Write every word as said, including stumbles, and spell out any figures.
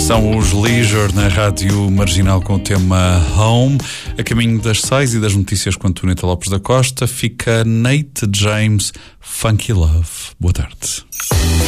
São os Leisure na Rádio Marginal com o tema Home. A caminho das seis e das notícias com Antônio Lopes da Costa fica Nate James, Funky Love. Boa tarde.